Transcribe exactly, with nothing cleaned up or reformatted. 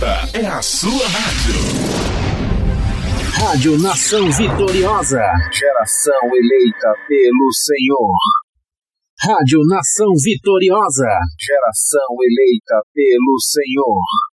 Esta é a sua rádio. Rádio Nação Vitoriosa. Geração eleita pelo Senhor. Rádio Nação Vitoriosa. Geração eleita pelo Senhor.